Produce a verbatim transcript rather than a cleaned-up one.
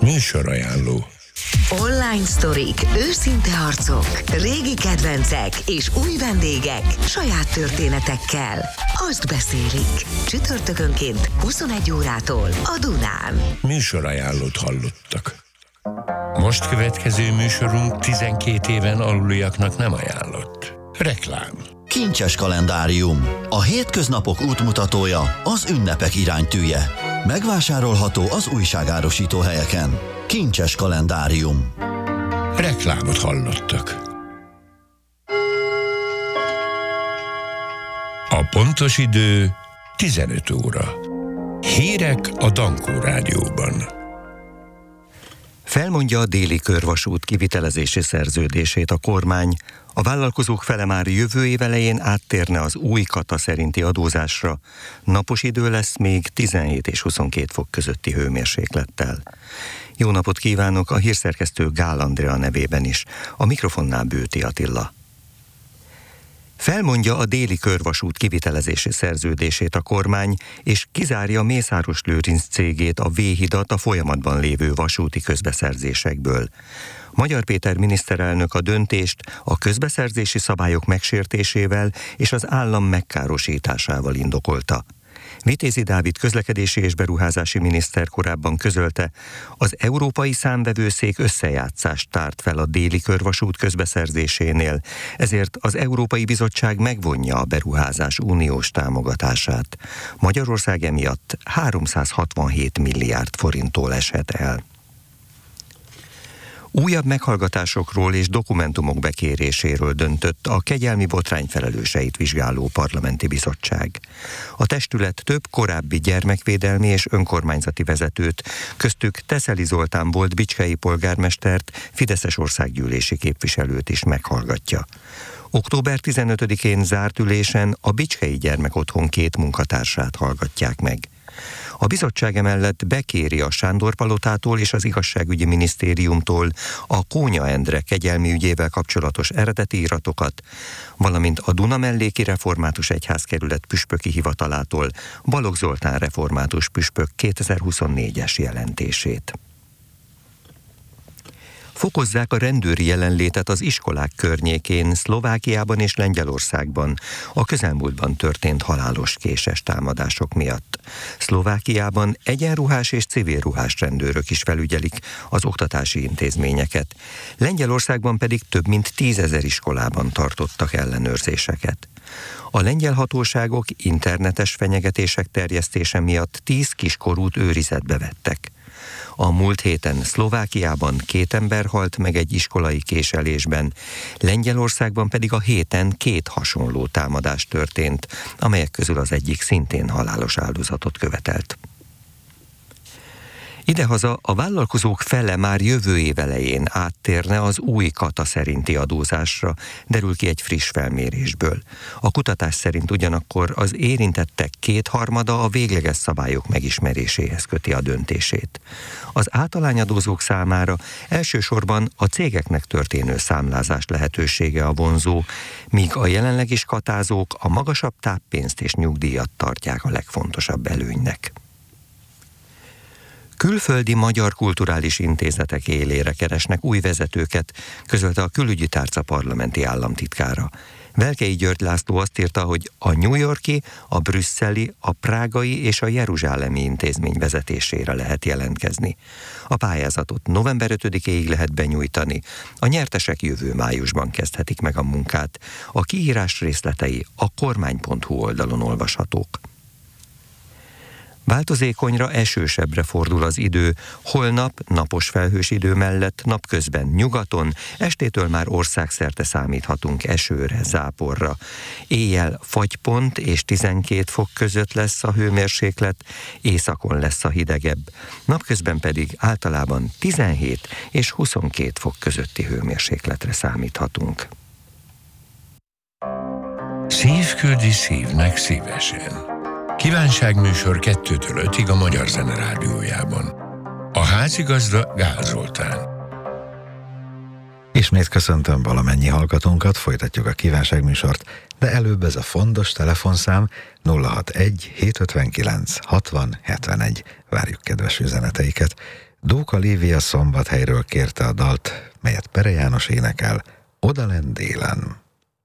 Műsorajánló. Online sztorik, őszinte arcok, régi kedvencek és új vendégek saját történetekkel. Azt beszélik. Csütörtökönként huszonegy órától a Dunán. Műsorajánlót hallottak. Most következő műsorunk tizenkét éven aluliaknak nem ajánlott. Reklám. Kincses kalendárium. A hétköznapok útmutatója, az ünnepek iránytűje. Megvásárolható az újságárusító helyeken. Kincses kalendárium. Reklámot hallottak. A pontos idő tizenöt óra. Hírek a Dankó Rádióban. Felmondja a Déli Körvasút kivitelezési szerződését a kormány. A vállalkozók fele már jövő év elején áttérne az új kata szerinti adózásra. Napos idő lesz még tizenhét és huszonkét fok közötti hőmérséklettel. Jó napot kívánok, a hírszerkesztő Gál Andrea nevében is. A mikrofonnál Bőti Attila. Felmondja a Déli Körvasút kivitelezési szerződését a kormány, és kizárja Mészáros Lőrinc cégét, a V-hidat a folyamatban lévő vasúti közbeszerzésekből. Magyar Péter miniszterelnök a döntést a közbeszerzési szabályok megsértésével és az állam megkárosításával indokolta. Vitézi Dávid közlekedési és beruházási miniszter korábban közölte, az Európai Számvevőszék összejátszást tárt fel a Déli Körvasút közbeszerzésénél, ezért az Európai Bizottság megvonja a beruházás uniós támogatását. Magyarország emiatt háromszázhatvanhét milliárd forinttól eshet el. Újabb meghallgatásokról és dokumentumok bekéréséről döntött a kegyelmi botrány felelőseit vizsgáló parlamenti bizottság. A testület több korábbi gyermekvédelmi és önkormányzati vezetőt, köztük Teszeli Zoltán volt bicskei polgármestert, fideszes országgyűlési képviselőt is meghallgatja. október tizenötödikén zárt ülésen a Bicskei Gyermekotthon két munkatársát hallgatják meg. A bizottság emellett bekéri a Sándor-palotától és az igazságügyi minisztériumtól a Kónya Endre kegyelmi ügyével kapcsolatos eredeti iratokat, valamint a Dunamelléki Református Egyházkerület püspöki hivatalától Balogh Zoltán református püspök kétezer-huszonnégyes jelentését. Fokozzák a rendőri jelenlétet az iskolák környékén, Szlovákiában és Lengyelországban a közelmúltban történt halálos késes támadások miatt. Szlovákiában egyenruhás és civilruhás rendőrök is felügyelik az oktatási intézményeket. Lengyelországban pedig több mint tízezer iskolában tartottak ellenőrzéseket. A lengyel hatóságok internetes fenyegetések terjesztése miatt tíz kiskorút őrizetbe vettek. A múlt héten Szlovákiában két ember halt meg egy iskolai késelésben, Lengyelországban pedig a héten két hasonló támadás történt, amelyek közül az egyik szintén halálos áldozatot követelt. Idehaza a vállalkozók fele már jövő év elején áttérne az új kata szerinti adózásra, derül ki egy friss felmérésből. A kutatás szerint ugyanakkor az érintettek kétharmada a végleges szabályok megismeréséhez köti a döntését. Az általányadózók számára elsősorban a cégeknek történő számlázás lehetősége a vonzó, míg a jelenleg is katázók a magasabb táppénzt és nyugdíjat tartják a legfontosabb előnynek. Külföldi magyar kulturális intézetek élére keresnek új vezetőket, közölte a Külügyi Tárca parlamenti államtitkára. Velkei György László azt írta, hogy a New Yorki, a brüsszeli, a prágai és a jeruzsálemi intézmény vezetésére lehet jelentkezni. A pályázatot november ötödikéig lehet benyújtani, a nyertesek jövő májusban kezdhetik meg a munkát. A kiírás részletei a kormány pont hu oldalon olvashatók. Változékonyra, esősebbre fordul az idő, holnap napos felhős idő mellett napközben nyugaton, estétől már országszerte számíthatunk esőre, záporra. Éjjel fagypont és tizenkét fok között lesz a hőmérséklet, északon lesz a hidegebb, napközben pedig általában tizenhét és huszonkét fok közötti hőmérsékletre számíthatunk. Szív küldi szívnek szívesen. Kívánságműsor kettőtől ötig a Magyar Zene Rádiójában. A házigazda Gál Zoltán. Ismét köszöntöm valamennyi hallgatónkat, folytatjuk a kívánságműsort, de előbb ez a fontos telefonszám nulla hatvanegy hétszázötvenkilenc hatvan hetvenegy. Várjuk kedves üzeneteiket. Dóka Lívia Szombathelyről kérte a dalt, melyet Pere János énekel, Odalent délen.